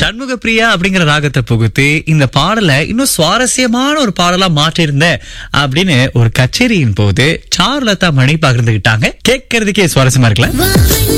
சண்முக பிரியா அப்படிங்கிற ராகத்தை புகுத்து இந்த பாடலை இன்னும் சுவாரஸ்யமான ஒரு பாடலா மாற்றிருந்தேன் அப்படின்னு ஒரு கச்சேரியின் போது சாருலதா மணி பகிர்ந்துகிட்டாங்க. கேட்கறதுக்கே சுவாரஸ்யமா இருக்குல்ல.